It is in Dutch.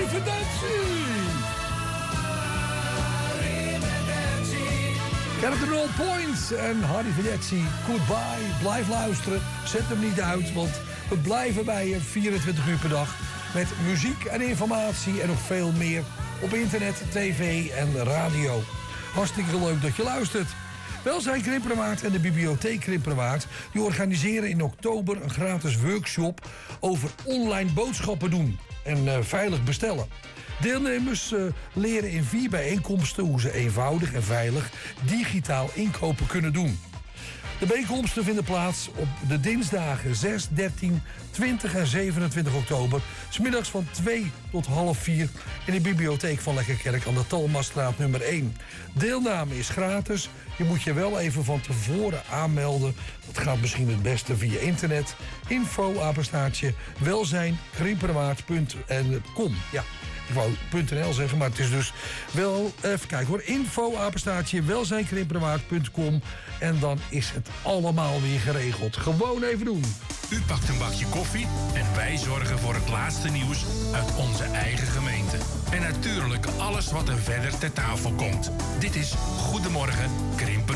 Arrivederci. Captain All Points en Arrivederci. Goodbye. Blijf luisteren. Zet hem niet uit, want we blijven bij je 24 uur per dag. Met muziek en informatie en nog veel meer op internet, tv en radio. Hartstikke leuk dat je luistert. Welzijn Krimperwaard en de Bibliotheek Krimperwaard die organiseren in oktober een gratis workshop over online boodschappen doen en veilig bestellen. Deelnemers leren in 4 bijeenkomsten hoe ze eenvoudig en veilig digitaal inkopen kunnen doen. De bijeenkomsten vinden plaats op de dinsdagen 6, 13, 20 en 27 oktober. 's Middags van 2 tot half 4 in de bibliotheek van Lekkerkerk aan de Talmastraat nummer 1. Deelname is gratis. Je moet je wel even van tevoren aanmelden. Dat gaat misschien het beste via internet. welzijnkrimperwaard.com. Ja. Ik wou .nl zeggen, maar het is dus wel... Even kijken hoor. welzijnkrimperwaard.com. En dan is het allemaal weer geregeld. Gewoon even doen. U pakt een bakje koffie en wij zorgen voor het laatste nieuws uit onze eigen gemeente. En natuurlijk alles wat er verder ter tafel komt. Dit is Goedemorgen Krimpen.